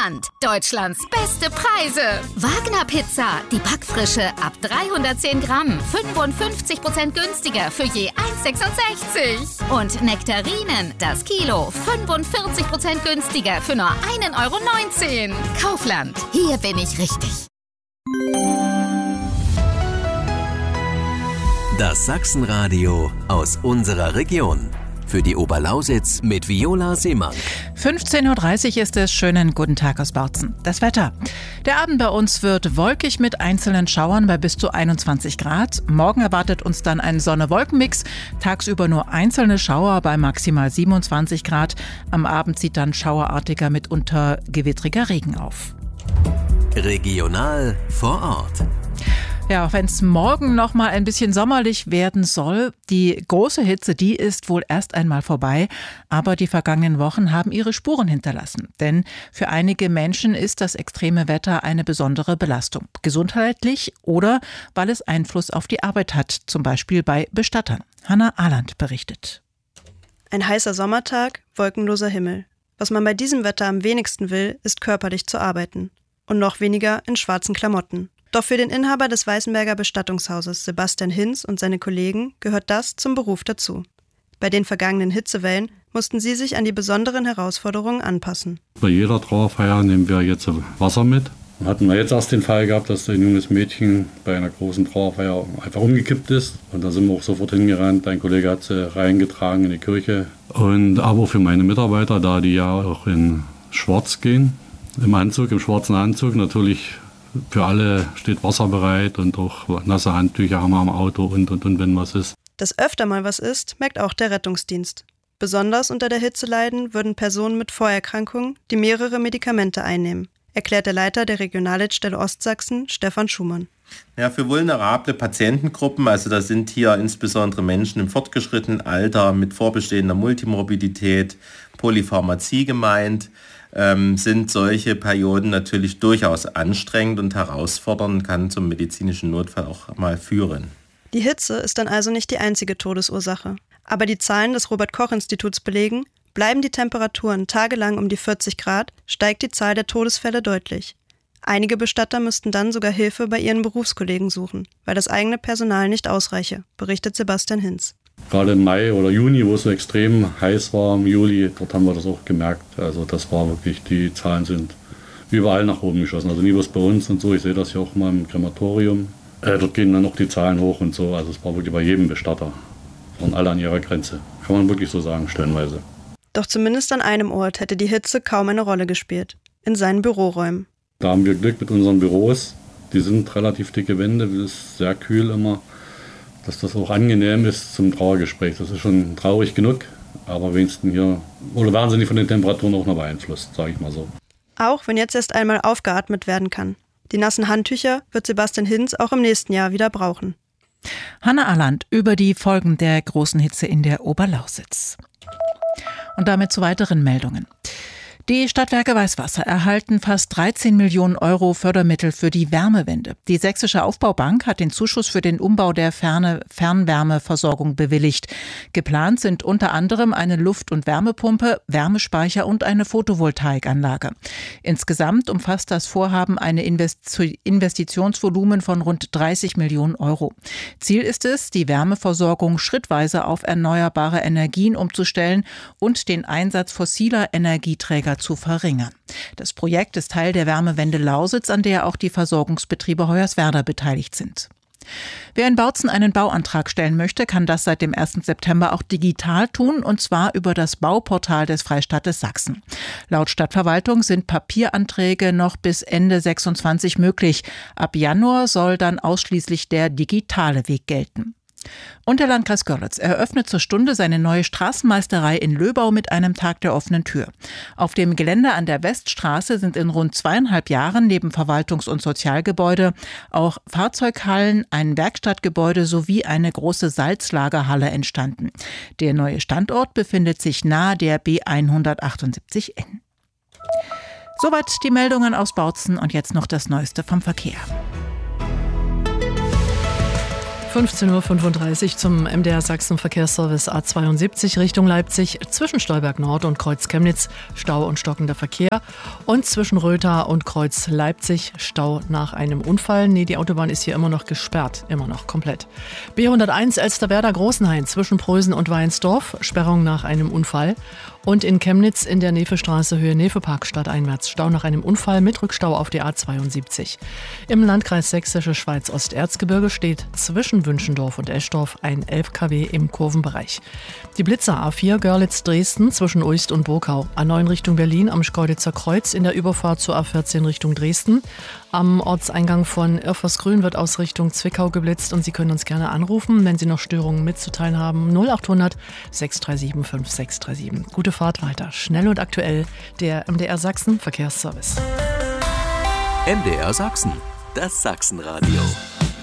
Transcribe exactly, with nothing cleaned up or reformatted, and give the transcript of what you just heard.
Kaufland. Deutschlands beste Preise. Wagner Pizza, die Backfrische ab dreihundertzehn Gramm. fünfundfünfzig Prozent günstiger für je eins Komma sechsundsechzig. Und Nektarinen, das Kilo, fünfundvierzig Prozent günstiger für nur ein Euro neunzehn. Kaufland, hier bin ich richtig. Das Sachsenradio aus unserer Region. Für die Oberlausitz mit Viola Seemann. fünfzehn Uhr dreißig ist es. Schönen guten Tag aus Bautzen. Das Wetter. Der Abend bei uns wird wolkig mit einzelnen Schauern bei bis zu einundzwanzig Grad. Morgen erwartet uns dann ein Sonne-Wolken-Mix. Tagsüber nur einzelne Schauer bei maximal siebenundzwanzig Grad. Am Abend zieht dann schauerartiger, mitunter gewittriger Regen auf. Regional vor Ort. Ja, auch wenn es morgen noch mal ein bisschen sommerlich werden soll, die große Hitze, die ist wohl erst einmal vorbei. Aber die vergangenen Wochen haben ihre Spuren hinterlassen. Denn für einige Menschen ist das extreme Wetter eine besondere Belastung. Gesundheitlich oder weil es Einfluss auf die Arbeit hat, zum Beispiel bei Bestattern. Hanna Ahland berichtet. Ein heißer Sommertag, wolkenloser Himmel. Was man bei diesem Wetter am wenigsten will, ist körperlich zu arbeiten. Und noch weniger in schwarzen Klamotten. Doch für den Inhaber des Weißenberger Bestattungshauses, Sebastian Hinz, und seine Kollegen gehört das zum Beruf dazu. Bei den vergangenen Hitzewellen mussten sie sich an die besonderen Herausforderungen anpassen. Bei jeder Trauerfeier nehmen wir jetzt Wasser mit. Hatten wir jetzt erst den Fall gehabt, dass ein junges Mädchen bei einer großen Trauerfeier einfach umgekippt ist. Und da sind wir auch sofort hingerannt. Ein Kollege hat sie reingetragen in die Kirche. Und aber für meine Mitarbeiter, da die ja auch in Schwarz gehen, im Anzug, im schwarzen Anzug, natürlich für alle steht Wasser bereit und auch nasse Handtücher haben wir am Auto und, und, und, wenn was ist. Dass öfter mal was ist, merkt auch der Rettungsdienst. Besonders unter der Hitze leiden würden Personen mit Vorerkrankungen, die mehrere Medikamente einnehmen, erklärt der Leiter der Regionalleitstelle Ostsachsen, Stefan Schumann. Ja, für vulnerable Patientengruppen, also da sind hier insbesondere Menschen im fortgeschrittenen Alter mit vorbestehender Multimorbidität, Polypharmazie gemeint, ähm, sind solche Perioden natürlich durchaus anstrengend und herausfordernd, kann zum medizinischen Notfall auch mal führen. Die Hitze ist dann also nicht die einzige Todesursache. Aber die Zahlen des Robert-Koch-Instituts belegen, bleiben die Temperaturen tagelang um die vierzig Grad, steigt die Zahl der Todesfälle deutlich. Einige Bestatter müssten dann sogar Hilfe bei ihren Berufskollegen suchen, weil das eigene Personal nicht ausreiche, berichtet Sebastian Hinz. Gerade im Mai oder Juni, wo es so extrem heiß war, im Juli, dort haben wir das auch gemerkt. Also das war wirklich, die Zahlen sind überall nach oben geschossen. Also nie bloß bei uns und so, ich sehe das ja auch mal im Krematorium. Äh, dort gehen dann auch die Zahlen hoch und so. Also es war wirklich bei jedem Bestatter. Waren alle an ihrer Grenze. Kann man wirklich so sagen, stellenweise. Doch zumindest an einem Ort hätte die Hitze kaum eine Rolle gespielt. In seinen Büroräumen. Da haben wir Glück mit unseren Büros. Die sind relativ dicke Wände, es ist sehr kühl immer. Dass das auch angenehm ist zum Trauergespräch. Das ist schon traurig genug, aber wenigstens hier, oder werden sie nicht von den Temperaturen auch noch beeinflusst, sage ich mal so. Auch wenn jetzt erst einmal aufgeatmet werden kann. Die nassen Handtücher wird Sebastian Hinz auch im nächsten Jahr wieder brauchen. Hanna Ahland über die Folgen der großen Hitze in der Oberlausitz. Und damit zu weiteren Meldungen. Die Stadtwerke Weißwasser erhalten fast dreizehn Millionen Euro Fördermittel für die Wärmewende. Die Sächsische Aufbaubank hat den Zuschuss für den Umbau der Ferne Fernwärmeversorgung bewilligt. Geplant sind unter anderem eine Luft- und Wärmepumpe, Wärmespeicher und eine Photovoltaikanlage. Insgesamt umfasst das Vorhaben ein Investitionsvolumen von rund dreißig Millionen Euro. Ziel ist es, die Wärmeversorgung schrittweise auf erneuerbare Energien umzustellen und den Einsatz fossiler Energieträger zu verringern. Das Projekt ist Teil der Wärmewende Lausitz, an der auch die Versorgungsbetriebe Hoyerswerda beteiligt sind. Wer in Bautzen einen Bauantrag stellen möchte, kann das seit dem ersten September auch digital tun, und zwar über das Bauportal des Freistaates Sachsen. Laut Stadtverwaltung sind Papieranträge noch bis Ende sechsundzwanzig möglich. Ab Januar soll dann ausschließlich der digitale Weg gelten. Und der Landkreis Görlitz eröffnet zur Stunde seine neue Straßenmeisterei in Löbau mit einem Tag der offenen Tür. Auf dem Gelände an der Weststraße sind in rund zweieinhalb Jahren neben Verwaltungs- und Sozialgebäude auch Fahrzeughallen, ein Werkstattgebäude sowie eine große Salzlagerhalle entstanden. Der neue Standort befindet sich nahe der B hundertachtundsiebzig N. Soweit die Meldungen aus Bautzen und jetzt noch das Neueste vom Verkehr. fünfzehn Uhr fünfunddreißig zum M D R Sachsen Verkehrsservice A zweiundsiebzig Richtung Leipzig, zwischen Stolberg Nord und Kreuz Chemnitz Stau und stockender Verkehr und zwischen Rötha und Kreuz Leipzig Stau nach einem Unfall. Nee, die Autobahn ist hier immer noch gesperrt, immer noch komplett. B hunderteins Elsterwerda Großenhain zwischen Prösen und Weinsdorf, Sperrung nach einem Unfall. Und in Chemnitz in der Nefestraße Höhe Nefepark stadteinwärts Stau nach einem Unfall mit Rückstau auf die A zweiundsiebzig. Im Landkreis Sächsische Schweiz-Osterzgebirge steht zwischen Wünschendorf und Eschdorf ein elf Kilometer im Kurvenbereich. Die Blitzer A vier Görlitz-Dresden zwischen Uist und Burkau. A neun Richtung Berlin am Schkeuditzer Kreuz in der Überfahrt zur A vierzehn Richtung Dresden. Am Ortseingang von Irfersgrün wird aus Richtung Zwickau geblitzt und Sie können uns gerne anrufen, wenn Sie noch Störungen mitzuteilen haben. null acht hundert sechs drei sieben fünf sechs drei sieben. Gute Fahrt weiter. Schnell und aktuell der M D R Sachsen Verkehrsservice. M D R Sachsen, das Sachsenradio.